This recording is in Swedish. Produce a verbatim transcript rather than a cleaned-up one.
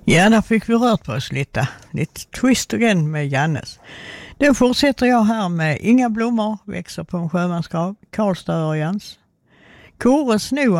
Ja, där fick vi rört på oss lite. Lite twist again med Jannes. Då fortsätter jag här med Inga blommor växer på en sjömansgrav, Karlstad Örjans. Kåre Sno